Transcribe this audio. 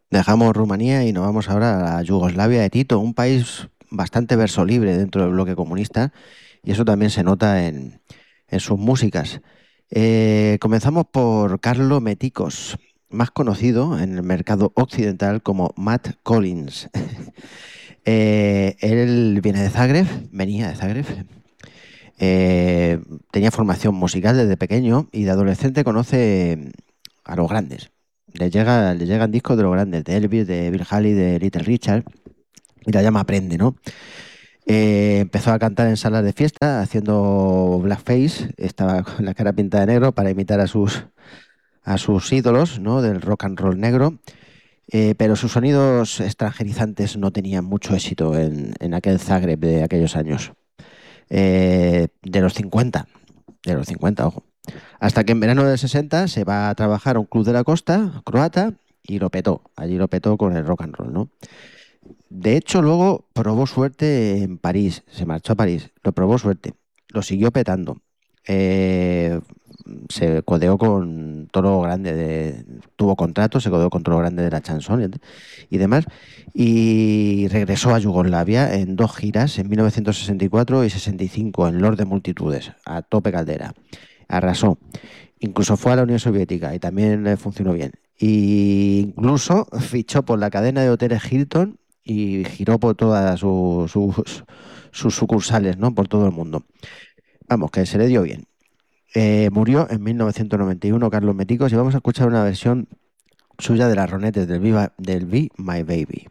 Dejamos Rumanía y nos vamos ahora a Yugoslavia de Tito, un país bastante versolibre dentro del bloque comunista, y eso también se nota en sus músicas. Comenzamos por Carlo Metikos, más conocido en el mercado occidental como Matt Collins. Él viene de Zagreb, venía de Zagreb. Tenía formación musical desde pequeño y de adolescente conoce a los grandes. Le llegan discos de los grandes, de Elvis, de Bill Haley, de Little Richard, y la llama aprende, ¿no? Empezó a cantar en salas de fiesta haciendo blackface, estaba con la cara pintada de negro para imitar a sus ídolos, ¿no? Del rock and roll negro, pero sus sonidos extranjerizantes no tenían mucho éxito en aquel Zagreb de aquellos años. De los 50, ojo. Hasta que en verano del 60 se va a trabajar a un club de la costa croata y lo petó. Allí lo petó con el rock and roll, ¿no? De hecho, luego probó suerte en París, se marchó a París, lo probó suerte, lo siguió petando. Eh, Se codeó con Toro Grande, tuvo contrato, se codeó con Toro Grande de la chanson y demás, y regresó a Yugoslavia en dos giras, en 1964 y 65, en Lord de Multitudes, a tope caldera. Arrasó. Incluso fue a la Unión Soviética y también le funcionó bien. Y incluso fichó por la cadena de hoteles Hilton y giró por todas sus sucursales, ¿no? Por todo el mundo. Vamos, que se le dio bien. Murió en 1991 Carlos Meticos y vamos a escuchar una versión suya de las Ronettes del Be My Baby.